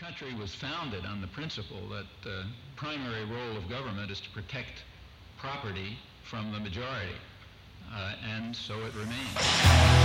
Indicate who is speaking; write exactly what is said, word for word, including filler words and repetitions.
Speaker 1: country was founded on the principle that the primary role of government is to protect property from the majority, uh, and so it remains.